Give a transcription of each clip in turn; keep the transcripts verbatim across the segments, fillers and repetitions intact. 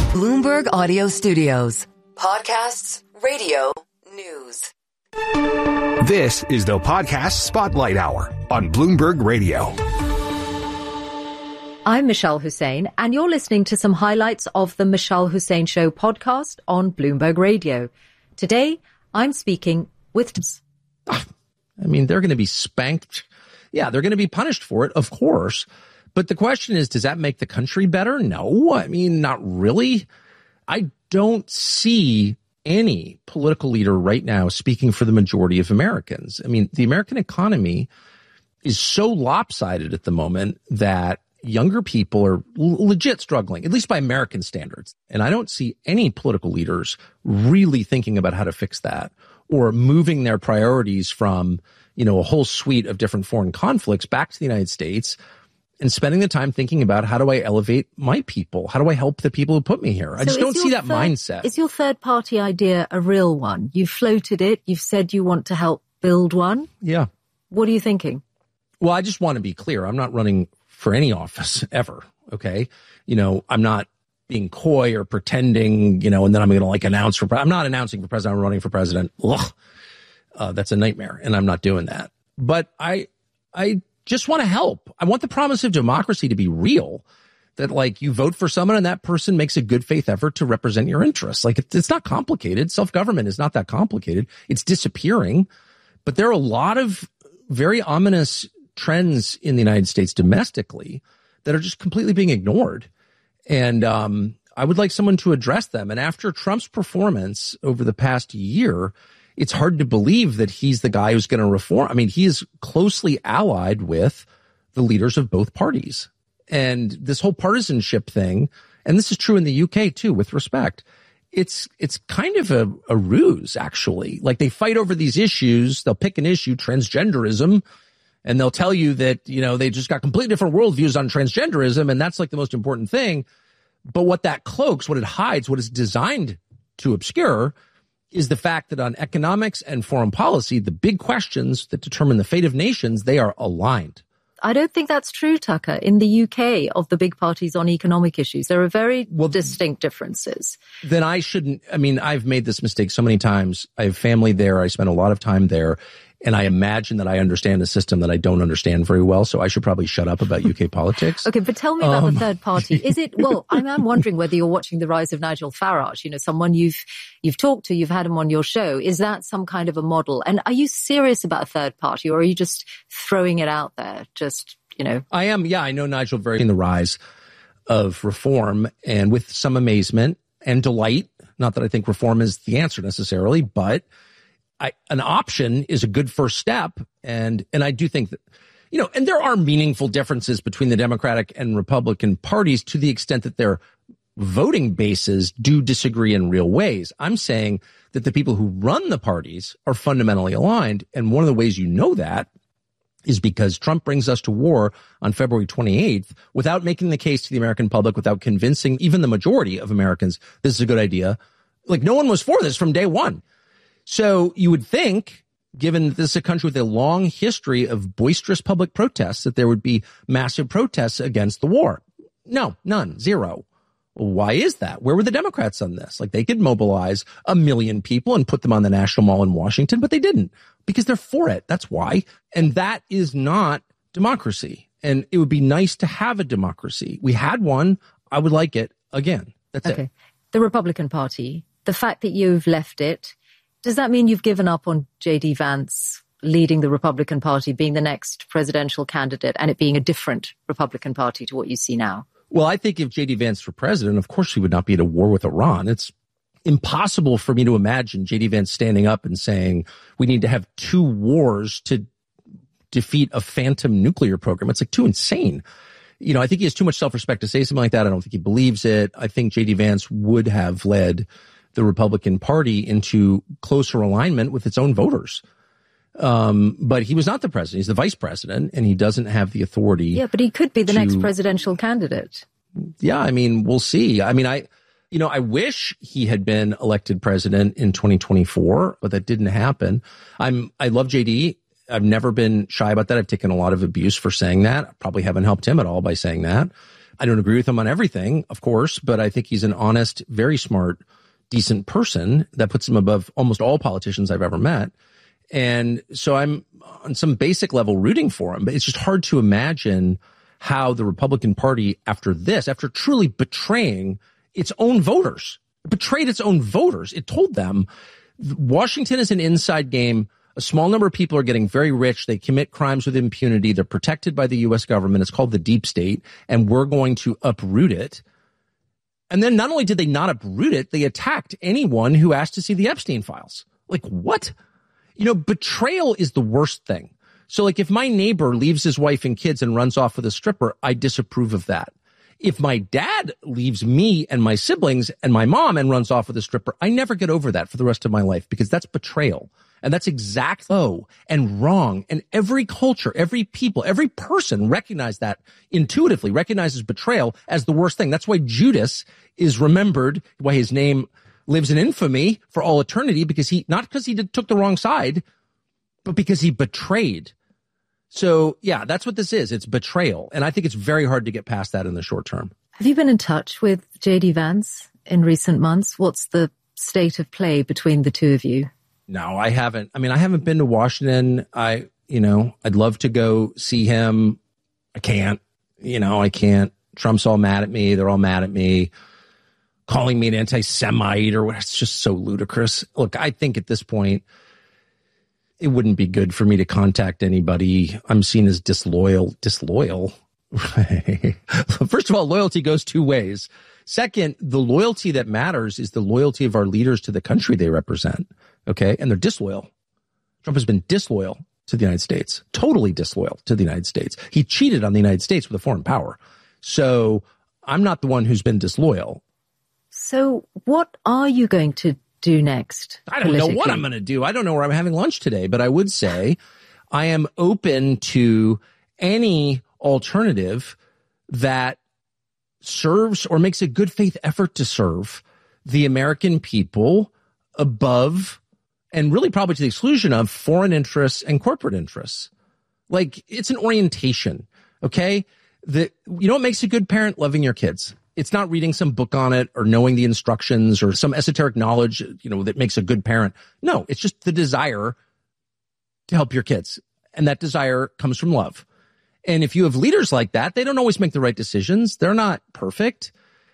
Bloomberg Audio Studios. Podcasts, radio, news. This is the Podcast Spotlight Hour on Bloomberg Radio. I'm Michelle Hussein, and you're listening to some highlights of the Michelle Hussein Show podcast on Bloomberg Radio. Today, I'm speaking with... I mean, they're going to be spanked. Yeah, they're going to be punished for it, of course. But the question is, does that make the country better? No, I mean, not really. I don't see any political leader right now speaking for the majority of Americans. I mean, the American economy is so lopsided at the moment that younger people are legit struggling, at least by American standards. And I don't see any political leaders really thinking about how to fix that or moving their priorities from, you know, a whole suite of different foreign conflicts back to the United States and spending the time thinking about, how do I elevate my people? How do I help the people who put me here? I so just don't see that third, mindset. Is your third party idea a real one? You've floated it. You've said you want to help build one. Yeah. What are you thinking? Well, I just want to be clear. I'm not running for any office ever. Okay. You know, I'm not being coy or pretending, you know, and then I'm going to like announce for, I'm not announcing for president. I'm running for president. Ugh. Uh, that's a nightmare. And I'm not doing that. But I, I just want to help. I want the promise of democracy to be real, that like you vote for someone and that person makes a good faith effort to represent your interests. Like it's, it's not complicated. Self-government is not that complicated. It's disappearing. But there are a lot of very ominous trends in the United States domestically that are just completely being ignored. And um, I would like someone to address them. And after Trump's performance over the past year, it's hard to believe that he's the guy who's going to reform. I mean, he is closely allied with the leaders of both parties. And this whole partisanship thing, and this is true in the U K too, with respect, it's it's kind of a, a ruse, actually. Like they fight over these issues. They'll pick an issue, transgenderism, and they'll tell you that, you know, they just got completely different worldviews on transgenderism, and that's like the most important thing. But what that cloaks, what it hides, what it's designed to obscure is the fact that on economics and foreign policy, the big questions that determine the fate of nations, they are aligned. I don't think that's true, Tucker. In the U K, of the big parties on economic issues, there are very well, distinct differences. Then I shouldn't, I mean, I've made this mistake so many times. I have family there. I spend a lot of time there. And I imagine that I understand a system that I don't understand very well. So I should probably shut up about U K politics. Okay, but tell me about um, the third party. Is it, well, I'm, I'm wondering whether you're watching the rise of Nigel Farage, you know, someone you've, you've talked to, you've had him on your show. Is that some kind of a model? And are you serious about a third party, or are you just throwing it out there? Just, you know. I am. Yeah, I know Nigel very in the rise of reform, and with some amazement and delight. Not that I think reform is the answer necessarily, but I, an option is a good first step. And, and I do think that, you know, and there are meaningful differences between the Democratic and Republican parties to the extent that their voting bases do disagree in real ways. I'm saying that the people who run the parties are fundamentally aligned. And one of the ways you know that is because Trump brings us to war on February twenty-eighth without making the case to the American public, without convincing even the majority of Americans this is a good idea. Like no one was for this from day one. So you would think, given that this is a country with a long history of boisterous public protests, that there would be massive protests against the war. No, none, zero. Well, why is that? Where were the Democrats on this? Like they could mobilize a million people and put them on the National Mall in Washington, but they didn't because they're for it. That's why. And that is not democracy. And it would be nice to have a democracy. We had one. I would like it again. That's okay. it. The Republican Party, the fact that you've left it, does that mean you've given up on J D Vance leading the Republican Party, being the next presidential candidate, and it being a different Republican Party to what you see now? Well, I think if J D Vance were president, of course he would not be at a war with Iran. It's impossible for me to imagine J D Vance standing up and saying we need to have two wars to defeat a phantom nuclear program. It's like too insane. You know, I think he has too much self-respect to say something like that. I don't think he believes it. I think J D Vance would have led the Republican Party into closer alignment with its own voters. Um, but he was not the president. He's the vice president, and he doesn't have the authority. Yeah, but he could be the to, next presidential candidate. Yeah, I mean, we'll see. I mean, I, you know, I wish he had been elected president in twenty twenty-four, but that didn't happen. I'm, I love J D. I've never been shy about that. I've taken a lot of abuse for saying that. I probably haven't helped him at all by saying that. I don't agree with him on everything, of course, but I think he's an honest, very smart, decent person that puts him above almost all politicians I've ever met. And so I'm on some basic level rooting for him, but it's just hard to imagine how the Republican Party after this, after truly betraying its own voters, betrayed its own voters. It told them Washington is an inside game. A small number of people are getting very rich. They commit crimes with impunity. They're protected by the U S government. It's called the deep state, and we're going to uproot it. And then not only did they not uproot it, they attacked anyone who asked to see the Epstein files. Like, what? You know, betrayal is the worst thing. So like if my neighbor leaves his wife and kids and runs off with a stripper, I disapprove of that. If my dad leaves me and my siblings and my mom and runs off with a stripper, I never get over that for the rest of my life, because that's betrayal. And that's exact low and wrong. And every culture, every people, every person recognize that intuitively, recognizes betrayal as the worst thing. That's why Judas is remembered, why his name lives in infamy for all eternity, because he, not because he did, took the wrong side, but because he betrayed. So yeah, that's what this is. It's betrayal. And I think it's very hard to get past that in the short term. Have you been in touch with J D Vance in recent months? What's the state of play between the two of you? No, I haven't. I mean, I haven't been to Washington. I, you know, I'd love to go see him. I can't, you know, I can't. Trump's all mad at me. They're all mad at me, calling me an anti-Semite or what. It's just so ludicrous. Look, I think at this point, it wouldn't be good for me to contact anybody. I'm seen as disloyal, disloyal. First of all, loyalty goes two ways. Second, the loyalty that matters is the loyalty of our leaders to the country they represent. Okay. And they're disloyal. Trump has been disloyal to the United States, totally disloyal to the United States. He cheated on the United States with a foreign power. So I'm not the one who's been disloyal. So what are you going to do next? I don't know what I'm going to do. I don't know where I'm having lunch today, but I would say I am open to any alternative that serves or makes a good faith effort to serve the American people above and really probably to the exclusion of foreign interests and corporate interests. Like, it's an orientation. Okay. The, you know what makes a good parent? Loving your kids. It's not reading some book on it or knowing the instructions or some esoteric knowledge, you know, that makes a good parent. No, it's just the desire to help your kids. And that desire comes from love. And if you have leaders like that, they don't always make the right decisions. They're not perfect,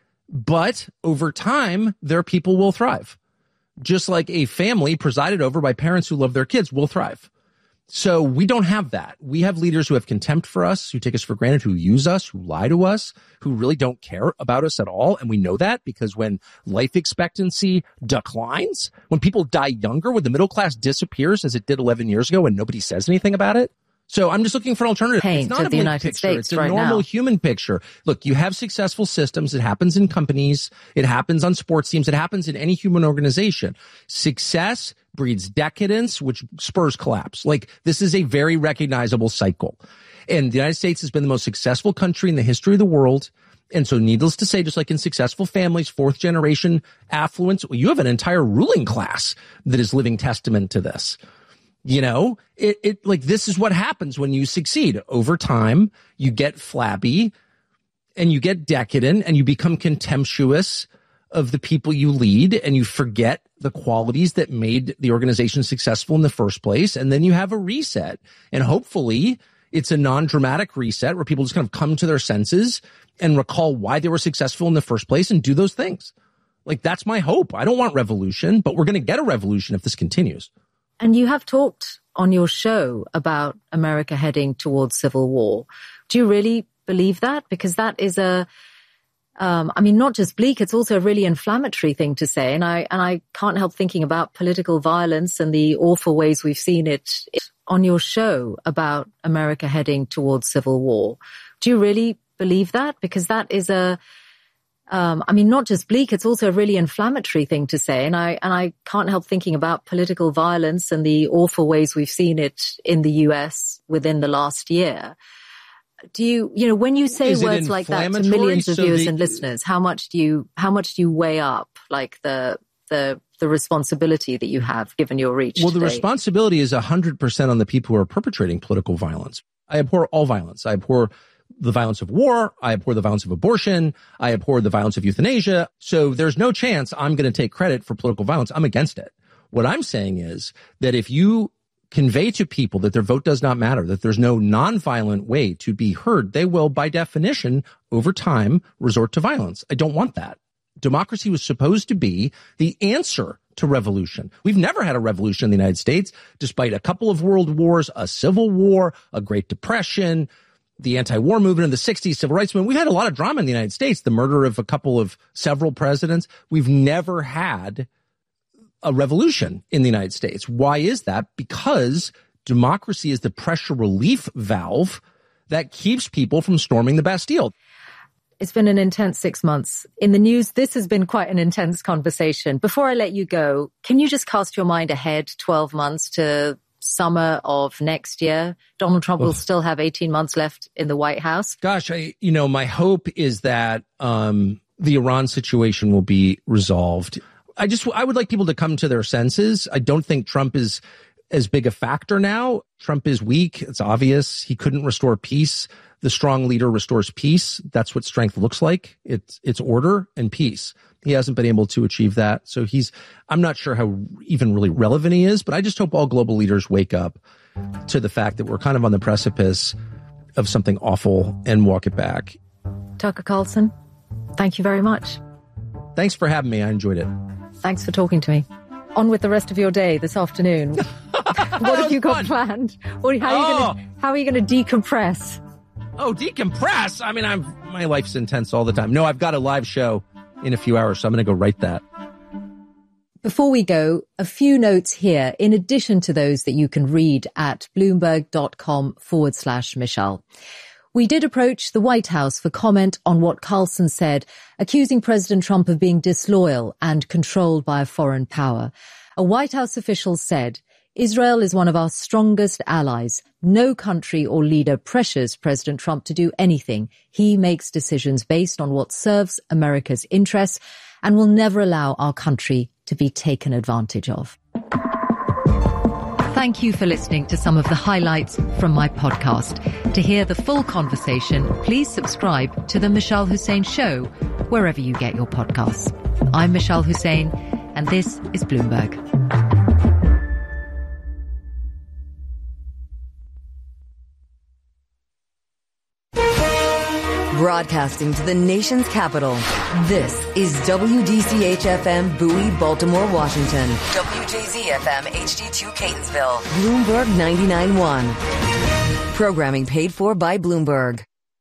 but over time, their people will thrive. Just like a family presided over by parents who love their kids will thrive. So we don't have that. We have leaders who have contempt for us, who take us for granted, who use us, who lie to us, who really don't care about us at all. And we know that because when life expectancy declines, when people die younger, when the middle class disappears as it did eleven years ago and nobody says anything about it. So I'm just looking for an alternative. Paint it's not of a the bleak United picture. States It's a right normal now. human picture. Look, you have successful systems. It happens in companies. It happens on sports teams. It happens in any human organization. Success breeds decadence, which spurs collapse. Like, this is a very recognizable cycle. And the United States has been the most successful country in the history of the world. And so needless to say, just like in successful families, fourth generation affluence, you have an entire ruling class that is living testament to this. You know, it, it like this is what happens when you succeed. Over time, you get flabby and you get decadent and you become contemptuous of the people you lead and you forget the qualities that made the organization successful in the first place. And then you have a reset. And hopefully it's a non-dramatic reset where people just kind of come to their senses and recall why they were successful in the first place and do those things. Like, that's my hope. I don't want revolution, but we're going to get a revolution if this continues. And you have talked on your show about America heading towards civil war. Do you really believe that? Because that is a, um, I mean, not just bleak, it's also a really inflammatory thing to say. And I, and I can't help thinking about political violence and the awful ways we've seen it on your show about America heading towards civil war. Do you really believe that? Because that is a, Um, I mean, not just bleak, it's also a really inflammatory thing to say. And I, and I can't help thinking about political violence and the awful ways we've seen it in the U S within the last year. Do you, you know, when you say Is words like that to millions of so viewers the, and listeners, how much do you, how much do you weigh up, like the, the, the responsibility that you have given your reach? Well, the today? responsibility is a hundred percent on the people who are perpetrating political violence. I abhor all violence. I abhor the violence of war. I abhor the violence of abortion. I abhor the violence of euthanasia. So there's no chance I'm going to take credit for political violence. I'm against it. What I'm saying is that if you convey to people that their vote does not matter, that there's no nonviolent way to be heard, they will, by definition, over time, resort to violence. I don't want that. Democracy was supposed to be the answer to revolution. We've never had a revolution in the United States, despite a couple of world wars, a civil war, a Great Depression, the anti-war movement in the sixties, civil rights movement. We've had a lot of drama in the United States, the murder of a couple of several presidents. We've never had a revolution in the United States. Why is that? Because democracy is the pressure relief valve that keeps people from storming the Bastille. It's been an intense six months. In the news, this has been quite an intense conversation. Before I let you go, can you just cast your mind ahead twelve months to summer of next year? Donald Trump will still have eighteen months left in the White House. Gosh, I, you know, my hope is that um, the Iran situation will be resolved. I just, I would like people to come to their senses. I don't think Trump is as big a factor now. Trump is weak. It's obvious. He couldn't restore peace. The strong leader restores peace. That's what strength looks like. It's, it's order and peace. He hasn't been able to achieve that. So he's, I'm not sure how even really relevant he is, but I just hope all global leaders wake up to the fact that we're kind of on the precipice of something awful and walk it back. Tucker Carlson, thank you very much. Thanks for having me. I enjoyed it. Thanks for talking to me. On with the rest of your day this afternoon. What have you got fun. planned? What, how, are you oh. gonna, how are you going to decompress? Oh, decompress? I mean, I'm my life's intense all the time. No, I've got a live show in a few hours, so I'm going to go write that. Before we go, a few notes here, in addition to those that you can read at bloomberg.com forward slash Michelle. We did approach the White House for comment on what Carlson said, accusing President Trump of being disloyal and controlled by a foreign power. A White House official said, Israel is one of our strongest allies. No country or leader pressures President Trump to do anything. He makes decisions based on what serves America's interests and will never allow our country to be taken advantage of. Thank you for listening to some of the highlights from my podcast. To hear the full conversation, please subscribe to The Michelle Hussein Show, wherever you get your podcasts. I'm Michelle Hussein, and this is Bloomberg. Broadcasting to the nation's capital, this is W D C H F M Bowie, Baltimore, Washington. W J Z F M H D two Catonsville. Bloomberg ninety-nine point one. Programming paid for by Bloomberg.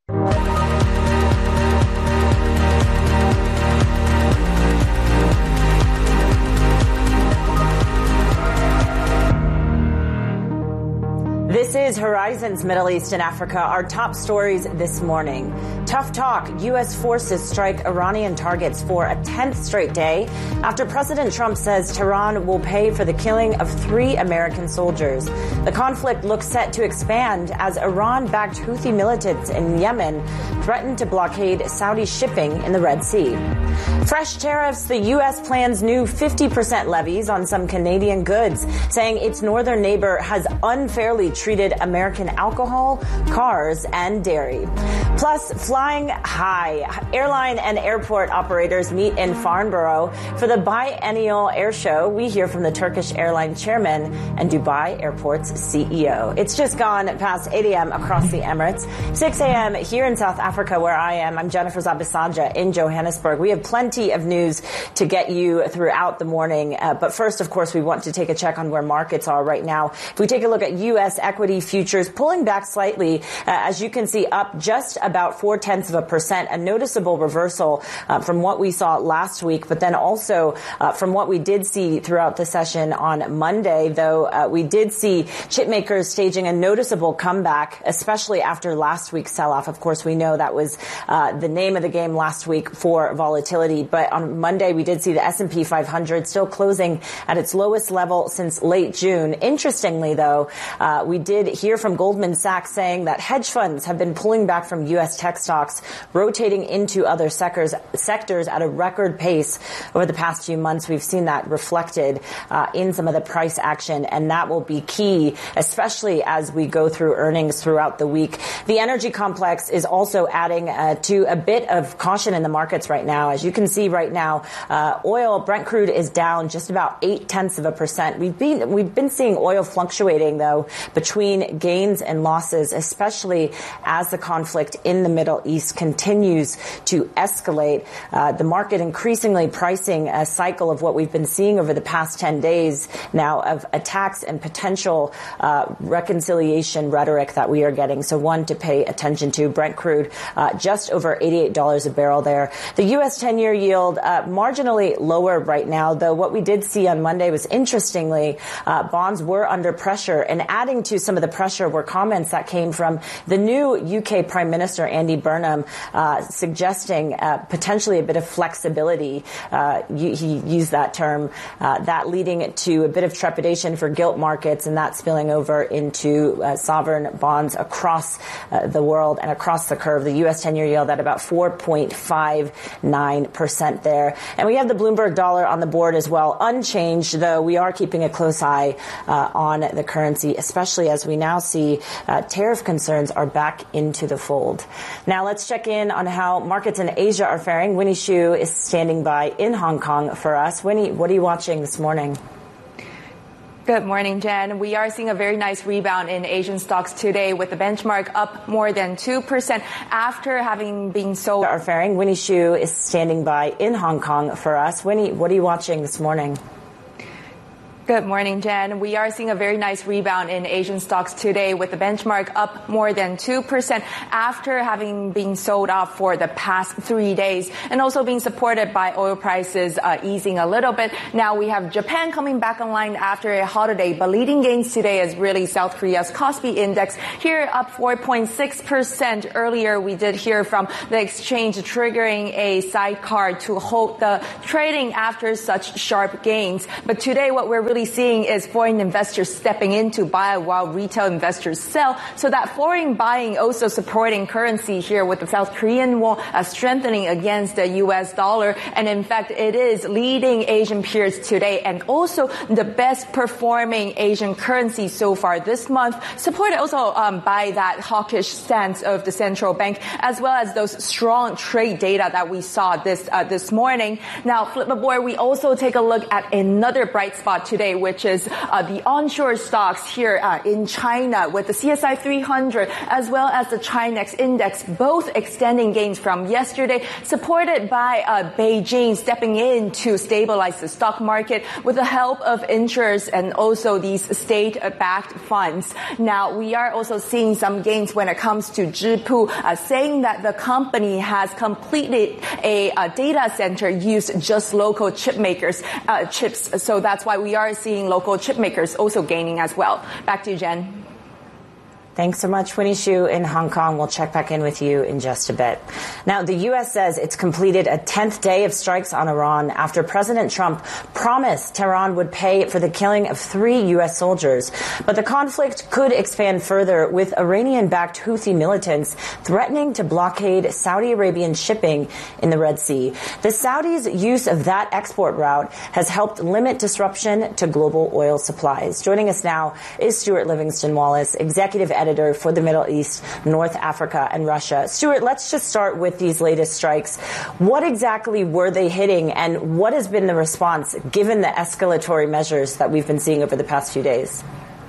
This is Horizons Middle East and Africa. Our top stories this morning. Tough talk. U S forces strike Iranian targets for a tenth straight day after President Trump says Tehran will pay for the killing of three American soldiers. The conflict looks set to expand as Iran-backed Houthi militants in Yemen threaten to blockade Saudi shipping in the Red Sea. Fresh tariffs. The U S plans new fifty percent levies on some Canadian goods, saying its northern neighbor has unfairly treated American alcohol, cars, and dairy. Plus, flying high. Airline and airport operators meet in Farnborough for the biennial air show. We hear from the Turkish airline chairman and Dubai Airport's C E O. It's just gone past eight a.m. across the Emirates, six a.m. here in South Africa where I am. I'm Jennifer Zabisanja in Johannesburg. We have plenty of news to get you throughout the morning. Uh, but first, of course, we want to take a check on where markets are right now. If we take a look at U S equity futures, pulling back slightly, uh, as you can see, up just about four tenths of a percent, a noticeable reversal uh, from what we saw last week, but then also uh, from what we did see throughout the session on Monday, though uh, we did see chip makers staging a noticeable comeback, especially after last week's sell-off. Of course, we know that was uh, the name of the game last week for volatility, but on Monday we did see the S and P five hundred still closing at its lowest level since late June. Interestingly, though, uh, we did hear here from Goldman Sachs saying that hedge funds have been pulling back from U S tech stocks, rotating into other sectors, sectors at a record pace over the past few months. We've seen that reflected uh, in some of the price action, and that will be key, especially as we go through earnings throughout the week. The energy complex is also adding uh, to a bit of caution in the markets right now. As you can see right now, uh, oil, Brent crude is down just about eight tenths of a percent. We've been, we've been seeing oil fluctuating, though, between gains and losses, especially as the conflict in the Middle East continues to escalate. Uh, the market increasingly pricing a cycle of what we've been seeing over the past ten days now of attacks and potential uh, reconciliation rhetoric that we are getting. So one to pay attention to. Brent crude uh, just over eighty-eight dollars a barrel there. The U S ten-year yield uh, marginally lower right now, though what we did see on Monday was, interestingly, uh, bonds were under pressure, and adding to some of the pressure were comments that came from the new U K Prime Minister Andy Burnham uh, suggesting uh, potentially a bit of flexibility. Uh, he used that term, uh, that leading to a bit of trepidation for gilt markets, and that spilling over into uh, sovereign bonds across uh, the world and across the curve. The U S ten-year yield at about four point five nine percent there. And we have the Bloomberg dollar on the board as well, unchanged, though we are keeping a close eye uh, on the currency, especially as we now see uh, tariff concerns are back into the fold. Now let's check in on how markets in Asia are faring. Winnie Xu is standing by in Hong Kong for us. Winnie, what are you watching this morning? Good morning, Jen. We are seeing a very nice rebound in Asian stocks today, with the benchmark up more than two percent after having been sold. Are faring. Winnie Xu is standing by in Hong Kong for us. Winnie, what are you watching this morning? Good morning, Jen. We are seeing a very nice rebound in Asian stocks today, with the benchmark up more than two percent after having been sold off for the past three days, and also being supported by oil prices uh, easing a little bit. Now we have Japan coming back online after a holiday, but leading gains today is really South Korea's Kospi Index, here up four point six percent. Earlier we did hear from the exchange triggering a sidecar to hold the trading after such sharp gains. But today what we're really seeing is foreign investors stepping in to buy while retail investors sell. So that foreign buying also supporting currency here, with the South Korean won uh, strengthening against the U S dollar. And in fact, it is leading Asian peers today, and also the best performing Asian currency so far this month, supported also um, by that hawkish stance of the central bank, as well as those strong trade data that we saw this uh, this morning. Now, flip aboard, we also take a look at another bright spot today, which is uh, the onshore stocks here uh, in China, with the C S I three hundred as well as the Chinex index both extending gains from yesterday, supported by uh, Beijing stepping in to stabilize the stock market with the help of insurers and also these state-backed funds. Now, we are also seeing some gains when it comes to Zhipu, uh, saying that the company has completed a, a data center use just local chip makers uh, chips. So that's why we are seeing local chip makers also gaining as well. Back to you, Jen. Thanks so much, Winnie Xu in Hong Kong. We'll check back in with you in just a bit. Now, the U S says it's completed a tenth day of strikes on Iran after President Trump promised Tehran would pay for the killing of three U S soldiers. But the conflict could expand further, with Iranian-backed Houthi militants threatening to blockade Saudi Arabian shipping in the Red Sea. The Saudis' use of that export route has helped limit disruption to global oil supplies. Joining us now is Stuart Livingston-Wallace, executive editor editor for the Middle East, North Africa, and Russia. Stuart, let's just start with these latest strikes. What exactly were they hitting, and what has been the response given the escalatory measures that we've been seeing over the past few days?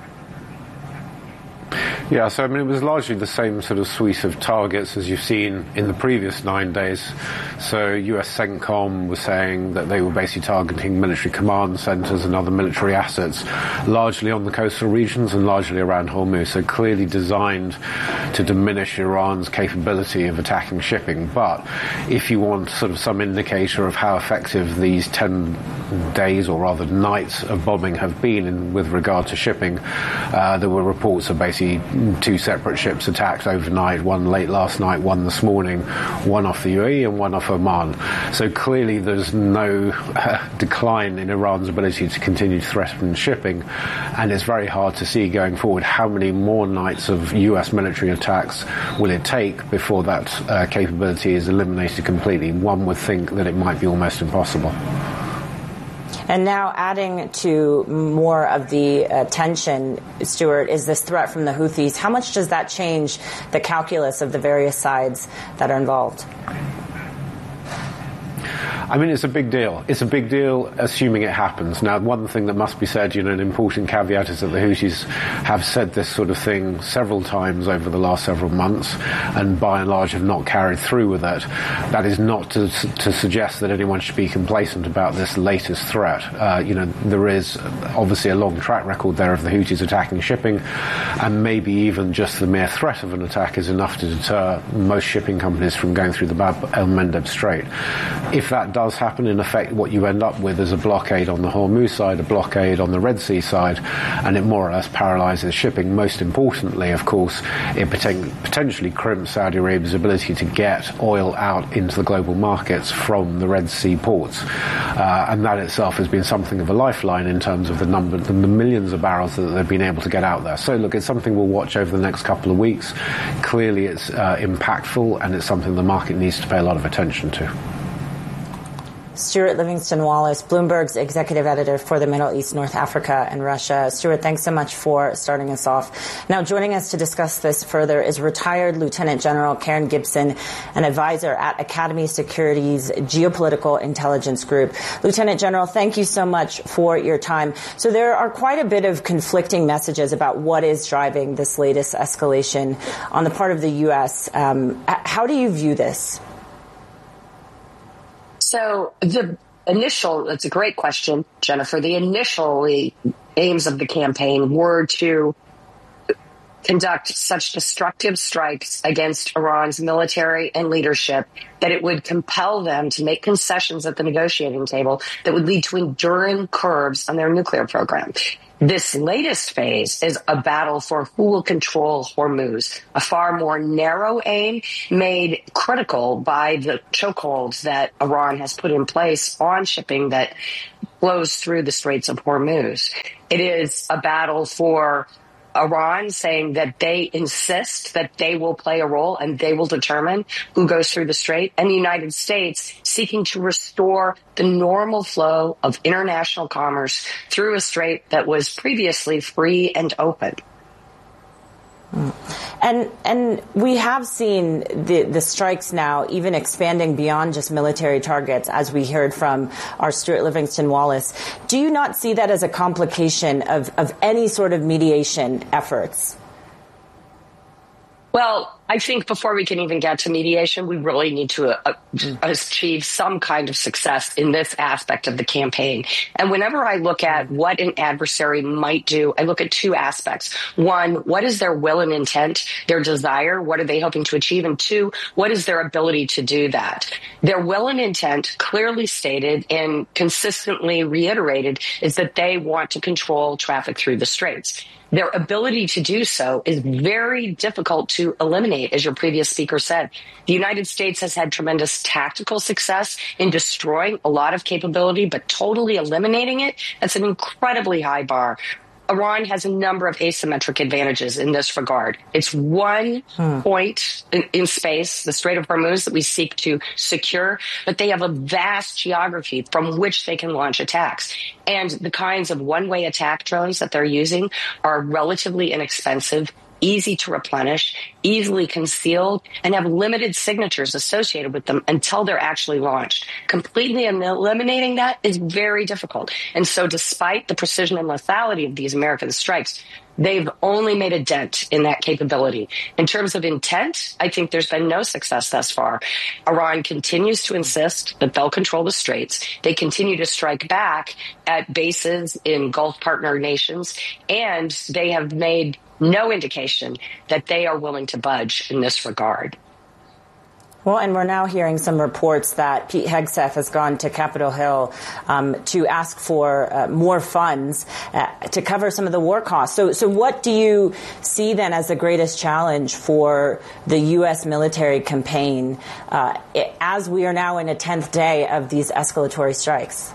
Yeah, so I mean, it was largely the same sort of suite of targets as you've seen in the previous nine days. So U S CENTCOM was saying that they were basically targeting military command centers and other military assets, largely on the coastal regions and largely around Hormuz. So clearly designed to diminish Iran's capability of attacking shipping. But if you want sort of some indicator of how effective these ten days, or rather nights, of bombing have been in, with regard to shipping, uh, there were reports of basically two separate ships attacked overnight, one late last night, one this morning, one off the U A E and one off Oman. So clearly there's no uh, decline in Iran's ability to continue to threaten shipping, and it's very hard to see going forward how many more nights of U S military attacks will it take before that uh, capability is eliminated completely. One would think that it might be almost impossible. And now adding to more of the uh, tension, Stuart, is this threat from the Houthis. How much does that change the calculus of the various sides that are involved? I mean, it's a big deal. It's a big deal assuming it happens. Now, one thing that must be said, you know, an important caveat is that the Houthis have said this sort of thing several times over the last several months and by and large have not carried through with it. That is not to, to suggest that anyone should be complacent about this latest threat. Uh, you know, there is obviously a long track record there of the Houthis attacking shipping, and maybe even just the mere threat of an attack is enough to deter most shipping companies from going through the Bab el-Mandeb Strait. If that does happen, in effect, what you end up with is a blockade on the Hormuz side, a blockade on the Red Sea side, and it more or less paralyzes shipping. Most importantly, of course, it poten- potentially crimps Saudi Arabia's ability to get oil out into the global markets from the Red Sea ports. Uh, and that itself has been something of a lifeline in terms of the number, the millions of barrels that they've been able to get out there. So, look, it's something we'll watch over the next couple of weeks. Clearly, it's uh, impactful, and it's something the market needs to pay a lot of attention to. Stuart Livingston-Wallace, Bloomberg's executive editor for the Middle East, North Africa, and Russia. Stuart, thanks so much for starting us off. Now, joining us to discuss this further is retired Lieutenant General Karen Gibson, an advisor at Academy Securities Geopolitical Intelligence Group. Lieutenant General, thank you so much for your time. So there are quite a bit of conflicting messages about what is driving this latest escalation on the part of the U S. Um, how do you view this? So the initial, it's a great question, Jennifer. The initial aims of the campaign were to conduct such destructive strikes against Iran's military and leadership that it would compel them to make concessions at the negotiating table that would lead to enduring curbs on their nuclear program. This latest phase is a battle for who will control Hormuz, a far more narrow aim made critical by the chokeholds that Iran has put in place on shipping that flows through the Straits of Hormuz. It is a battle for Iran saying that they insist that they will play a role and they will determine who goes through the strait, and the United States seeking to restore the normal flow of international commerce through a strait that was previously free and open. And and we have seen the, the strikes now even expanding beyond just military targets, as we heard from our Stuart Livingston-Wallace. Do you not see that as a complication of, of any sort of mediation efforts? Well, I think before we can even get to mediation, we really need to uh, achieve some kind of success in this aspect of the campaign. And whenever I look at what an adversary might do, I look at two aspects. One, what is their will and intent, their desire? What are they hoping to achieve? And two, what is their ability to do that? Their will and intent, clearly stated and consistently reiterated, is that they want to control traffic through the straits. Their ability to do so is very difficult to eliminate, as your previous speaker said. The United States has had tremendous tactical success in destroying a lot of capability, but totally eliminating it, that's an incredibly high bar. Iran has a number of asymmetric advantages in this regard. It's one hmm. point in, in space, the Strait of Hormuz, that we seek to secure, but they have a vast geography from which they can launch attacks. And the kinds of one-way attack drones that they're using are relatively inexpensive, easy to replenish, easily concealed, and have limited signatures associated with them until they're actually launched. Completely eliminating that is very difficult. And so despite the precision and lethality of these American strikes, they've only made a dent in that capability. In terms of intent, I think there's been no success thus far. Iran continues to insist that they'll control the straits. They continue to strike back at bases in Gulf partner nations, and they have made no indication that they are willing to budge in this regard. Well, and we're now hearing some reports that Pete Hegseth has gone to Capitol Hill um, to ask for uh, more funds uh, to cover some of the war costs. So, so what do you see then as the greatest challenge for the U S military campaign uh, as we are now in a tenth day of these escalatory strikes?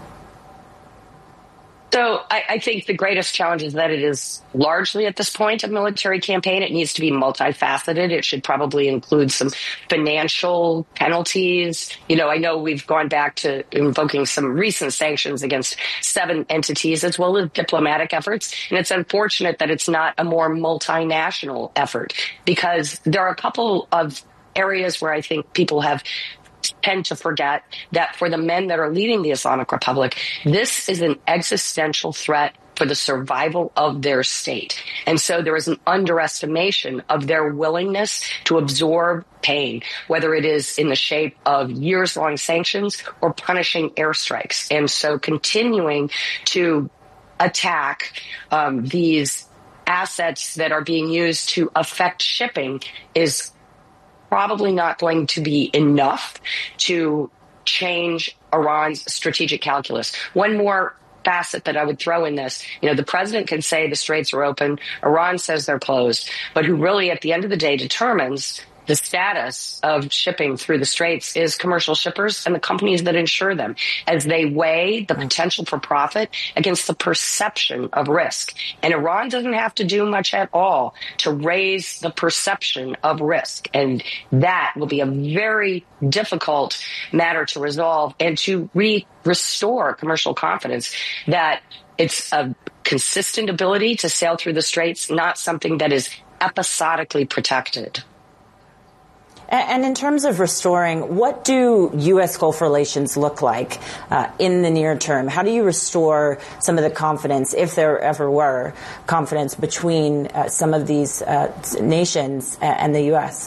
So I, I think the greatest challenge is that it is largely at this point a military campaign. It needs to be multifaceted. It should probably include some financial penalties. You know, I know we've gone back to invoking some recent sanctions against seven entities as well as diplomatic efforts. And it's unfortunate that it's not a more multinational effort, because there are a couple of areas where I think people have tend to forget that for the men that are leading the Islamic Republic, this is an existential threat for the survival of their state. And so there is an underestimation of their willingness to absorb pain, whether it is in the shape of years-long sanctions or punishing airstrikes. And so continuing to attack um, these assets that are being used to affect shipping is probably not going to be enough to change Iran's strategic calculus. One more facet that I would throw in this, you know, the president can say the straits are open, Iran says they're closed, but who really at the end of the day determines the status of shipping through the straits is commercial shippers and the companies that insure them, as they weigh the potential for profit against the perception of risk. And Iran doesn't have to do much at all to raise the perception of risk. And that will be a very difficult matter to resolve and to re- restore commercial confidence that it's a consistent ability to sail through the straits, not something that is episodically protected. And in terms of restoring, what do U S Gulf relations look like uh, in the near term? How do you restore some of the confidence, if there ever were confidence, between uh, some of these uh, nations and the U S?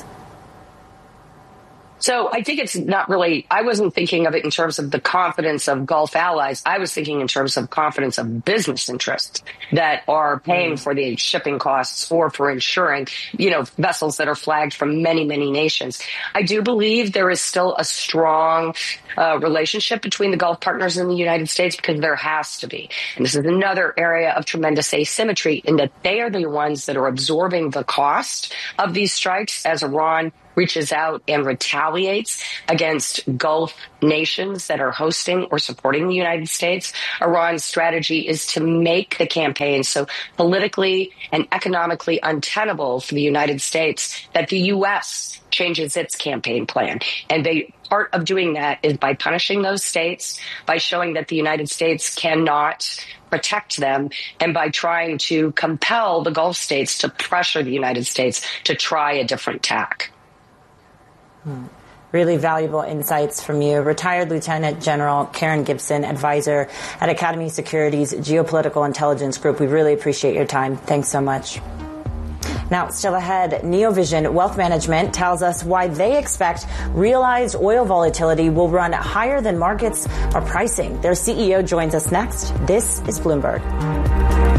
So I think it's not really, I wasn't thinking of it in terms of the confidence of Gulf allies. I was thinking in terms of confidence of business interests that are paying mm. for the shipping costs or for insuring, you know, vessels that are flagged from many, many nations. I do believe there is still a strong uh, relationship between the Gulf partners and the United States, because there has to be. And this is another area of tremendous asymmetry in that they are the ones that are absorbing the cost of these strikes as Iran reaches out and retaliates against Gulf nations that are hosting or supporting the United States. Iran's strategy is to make the campaign so politically and economically untenable for the United States that the U S changes its campaign plan. And they, part of doing that is by punishing those states, by showing that the United States cannot protect them, and by trying to compel the Gulf states to pressure the United States to try a different tack. Hmm. Really valuable insights from you. Retired Lieutenant General Karen Gibson, advisor at Academy Securities Geopolitical Intelligence Group. We really appreciate your time. Thanks so much. Now, still ahead, Neovision Wealth Management tells us why they expect realized oil volatility will run higher than markets are pricing. Their C E O joins us next. This is Bloomberg.